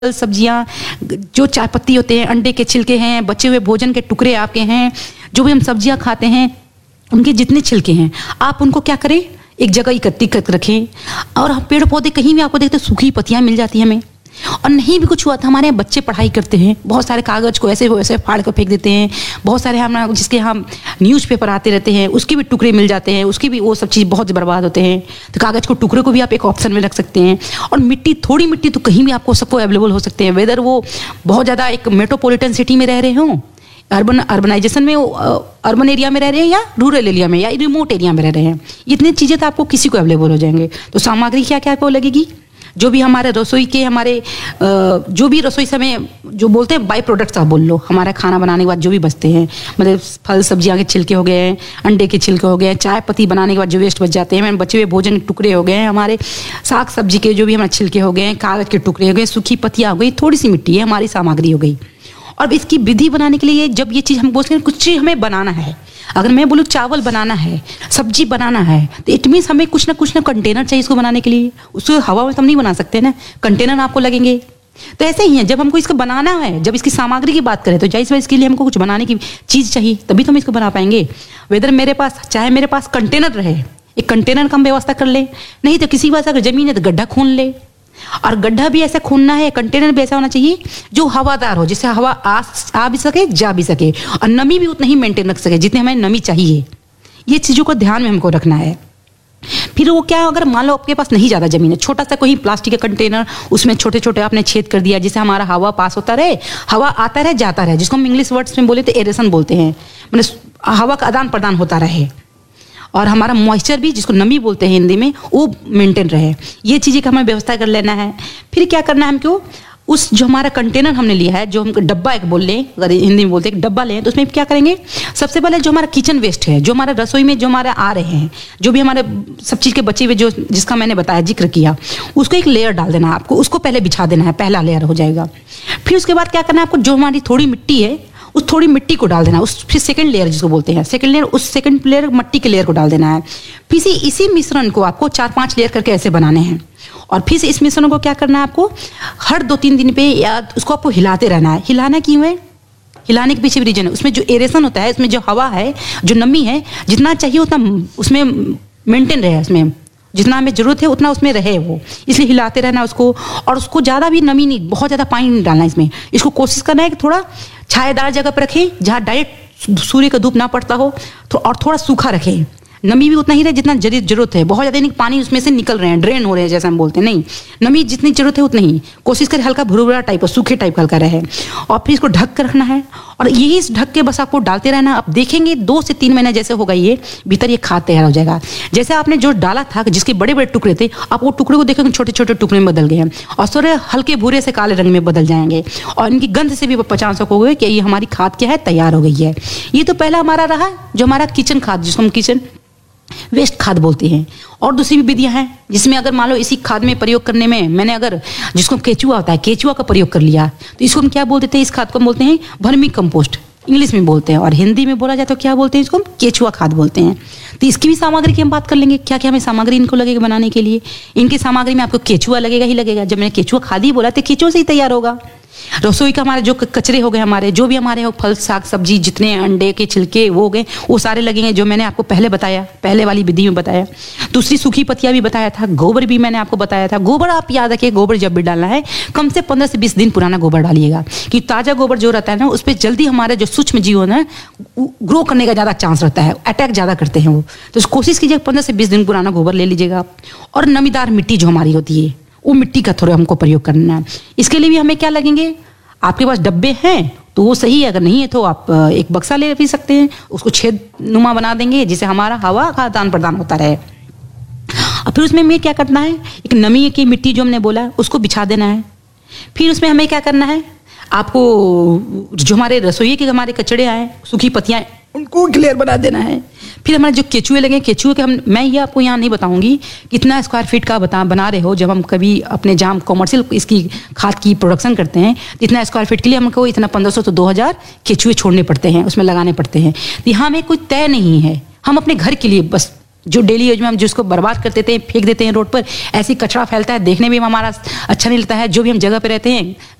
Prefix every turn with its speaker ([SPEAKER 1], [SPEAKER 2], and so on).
[SPEAKER 1] फल सब्जियां, जो चाय पत्ती होते हैं, अंडे के छिलके हैं, बचे हुए भोजन के टुकड़े आपके हैं, जो भी हम सब्जियां खाते हैं उनके जितने छिलके हैं आप उनको क्या करें, एक जगह इकट्ठी करके रखें। और पेड़ पौधे कहीं भी आपको देखते सूखी पत्तियां मिल जाती हैं हमें, और नहीं भी कुछ हुआ तो हमारे यहाँ बच्चे पढ़ाई करते हैं, बहुत सारे कागज को ऐसे वैसे फाड़ कर फेंक देते हैं, बहुत सारे हम जिसके हम न्यूज़पेपर आते रहते हैं उसके भी टुकड़े मिल जाते हैं, उसकी भी वो सब चीज़ बहुत बर्बाद होते हैं। तो कागज को टुकड़े को भी आप एक ऑप्शन में रख सकते हैं। और मिट्टी, थोड़ी मिट्टी तो कहीं भी आपको सबको अवेलेबल हो सकते हैं, वेदर वो बहुत ज़्यादा एक मेट्रोपॉलिटन सिटी में रह रहे हों, अर्बनाइजेशन में, अर्बन एरिया में रह रहे हैं या रूरल एरिया में या रिमोट एरिया में रह रहे हैं, इतनी चीज़ें तो आपको किसी को अवेलेबल हो जाएंगे। तो सामग्री क्या क्या आपको लगेगी, जो भी हमारे रसोई के हमारे जो भी रसोई से हमें जो बोलते हैं बाई प्रोडक्ट्स आप बोल लो, हमारा खाना बनाने के बाद जो भी बचते हैं, मतलब फल सब्जियां के छिलके हो गए, अंडे के छिलके हो गए, चाय पत्ती बनाने के बाद जो वेस्ट बच जाते हैं, बचे हुए भोजन के टुकड़े हो गए, हमारे साग सब्जी के जो भी हमारे छिलके हो गए, कागज के टुकड़े हो गए, सूखी पत्तियां हो गई, थोड़ी सी मिट्टी है, हमारी सामग्री हो गई। और इसकी विधि बनाने के लिए जब ये चीज़ हम बोलते हैं कुछ चीज़ हमें बनाना है, अगर मैं बोलूँ चावल बनाना है, सब्जी बनाना है, तो इट मीन्स हमें कुछ ना कंटेनर चाहिए इसको बनाने के लिए। उसको हवा में तो हम नहीं बना सकते ना, कंटेनर आपको लगेंगे। तो ऐसे ही है, जब हमको इसको बनाना है, जब इसकी सामग्री की बात करें तो जाहिर है इसके लिए हमको कुछ बनाने की चीज़ चाहिए, तभी तो हम इसको बना पाएंगे। वेदर मेरे पास चाहे मेरे पास कंटेनर रहे, एक कंटेनर का हम व्यवस्था कर ले, नहीं तो किसी पास अगर जमीन है तो गड्ढा खून ले, और गड्ढा भी ऐसा खूनना है, कंटेनर भी ऐसा होना चाहिए जो हवादार हो, जिससे हवा आ भी सके जा भी सके, और नमी भी उतना ही मेंटेन रख सके जितने हमें नमी चाहिए। ये चीज़ों को ध्यान में हमको रखना है। फिर वो क्या, अगर मान लो आपके पास नहीं ज़्यादा जमीन है, छोटा सा कोई प्लास्टिक का कंटेनर, उसमें छोटे छोटे आपने छेद कर दिया जिससे हमारा हवा पास होता रहे, हवा आता रहे जाता रहे, जिसको हम इंग्लिश वर्ड्स में बोले तो एरेशन बोलते हैं, मतलब हवा का आदान प्रदान होता रहे, और हमारा मॉइस्चर भी, जिसको नमी बोलते हैं हिंदी में, वो मेंटेन रहे। ये चीज़ें का हमें व्यवस्था कर लेना है। फिर क्या करना है हमको, उस जो हमारा कंटेनर हमने लिया है, जो हम डब्बा एक बोल लें, अगर हिंदी में बोलते हैं डब्बा लें, तो उसमें क्या करेंगे, सबसे पहले जो हमारा किचन वेस्ट है, जो हमारा रसोई में जो हमारे आ रहे हैं, जो भी हमारे सब चीज़ के बचे हुए जो जिसका मैंने बताया जिक्र किया, उसको एक लेयर डाल देना है आपको, उसको पहले बिछा देना है, पहला लेयर हो जाएगा। फिर उसके बाद क्या करना है आपको, जो हमारी थोड़ी मिट्टी है उस थोड़ी मिट्टी को डाल देना, उस फिर सेकंड लेयर जिसको बोलते हैं सेकंड लेयर, उस सेकंड लेयर मिट्टी के लेयर को डाल देना है। फिर इसी मिश्रण को आपको 4-5 लेयर करके ऐसे बनाने हैं, और फिर से इस मिश्रण को क्या करना है आपको, हर 2-3 दिन पे या उसको आपको हिलाते रहना है। हिलाना क्यों है, हिलाने के पीछे भी रीजन है, उसमें जो एरेशन होता है, उसमें जो हवा है, जो नमी है, जितना चाहिए उतना उसमें मेंटेन रहे, उसमें जितना हमें जरूरत है उतना उसमें रहे वो, इसलिए हिलाते रहना उसको। और उसको ज़्यादा भी नमी नहीं, बहुत ज़्यादा पानी नहीं डालना इसमें, इसको कोशिश करना है कि थोड़ा छायादार जगह पर रखें जहाँ डायरेक्ट सूर्य का धूप ना पड़ता हो, और थोड़ा सूखा रखें, नमी भी उतना ही रहे जितना जरूरत है, बहुत ज़्यादा नहीं पानी उसमें से निकल रहे हैं, ड्रेन हो रहे हैं जैसे हम बोलते हैं, नहीं, नमी जितनी जरूरत है उतनी ही कोशिश करें, हल्का भुरभुरा टाइप, सूखे टाइप हल्का रहे, और फिर इसको ढक कर रखना है। और यही इस ढक के बस आपको डालते रहना। आप देखेंगे 2 से 3 महीने जैसे होगा ये भीतर ये खाद तैयार हो जाएगा। जैसे आपने जो डाला था, जिसके बड़े बड़े टुकड़े थे, आप वो टुकड़े को देखेंगे छोटे छोटे टुकड़े में बदल गए हैं, और थोड़े हल्के भूरे से काले रंग में बदल जाएंगे, और इनकी गंध से भी पहचान सकोगे कि ये हमारी खाद क्या है, तैयार हो गई है। ये तो पहला हमारा रहा जो हमारा किचन खाद, जिसको हम किचन वेस्ट खाद बोलते हैं। और दूसरी भी विधियां हैं जिसमें अगर मान लो इसी खाद में प्रयोग करने में मैंने अगर, जिसको केचुआ होता है, केचुआ का प्रयोग कर लिया, तो इसको हम क्या बोलते थे, इस खाद को हम बोलते हैं वर्मी कंपोस्ट, इंग्लिश में बोलते हैं, और हिंदी में बोला जाए तो क्या बोलते हैं, इसको हम केचुआ खाद बोलते हैं। तो इसकी भी सामग्री की हम बात कर लेंगे, क्या क्या हमें सामग्री इनको लगेगा बनाने के लिए। इनकी सामग्री में आपको केचुआ लगेगा ही लगेगा, जब मैंने केचुआ खाद ही बोला तो केचुआ से ही तैयार होगा। रसोई का हमारे जो कचरे हो गए, हमारे जो भी हमारे फल साग सब्जी जितने अंडे के छिलके वो हो गए, वो सारे लगेंगे, जो मैंने आपको पहले बताया, पहले वाली विधि में बताया। दूसरी सूखी पत्तियां भी बताया था, गोबर भी मैंने आपको बताया था। गोबर आप याद रखिए, गोबर जब भी डालना है कम से 15 से 20 दिन पुराना गोबर डालिएगा, कि ताज़ा गोबर जो रहता है ना, उस पर जल्दी हमारे जो सूक्ष्म जीव है ग्रो करने का ज़्यादा चांस रहता है, अटैक ज़्यादा करते हैं वो। तो कोशिश कीजिए 15 से 20 दिन पुराना गोबर ले लीजिएगा आप। और नमीदार मिट्टी जो हमारी होती है, वो मिट्टी का थोड़ा हमको प्रयोग करना है। इसके लिए भी हमें क्या लगेंगे, आपके पास डब्बे हैं तो वो सही है, अगर नहीं है तो आप एक बक्सा ले भी सकते हैं, उसको छेद नुमा बना देंगे जिससे हमारा हवा का आदान प्रदान होता रहे। और फिर उसमें हमें क्या करना है, एक नमी की मिट्टी जो हमने बोला उसको बिछा देना है। फिर उसमें हमें क्या करना है, आपको जो हमारे रसोई के हमारे कचड़े आए, सूखी पत्तियाँ, उनको क्लियर बना देना है। फिर हमारे जो केचुए लगे, केचुए के मैं ये आपको यहाँ नहीं बताऊंगी कितना स्क्वायर फीट का बना रहे हो। जब हम कभी अपने जहाँ कॉमर्शियल इसकी खाद की प्रोडक्शन करते हैं, तो इतना स्क्वायर फीट के लिए हमको इतना 1500 तो 2000 केचुए छोड़ने पड़ते हैं, उसमें लगाने पड़ते हैं। तो यहाँ में कोई तय नहीं है, हम अपने घर के लिए बस जो डेली यूज में हम जिसको बर्बाद कर देते हैं, फेंक देते हैं रोड पर, ऐसी कचरा फैलता है, देखने में हमारा अच्छा नहीं लगता है। जो भी हम जगह पे रहते हैं,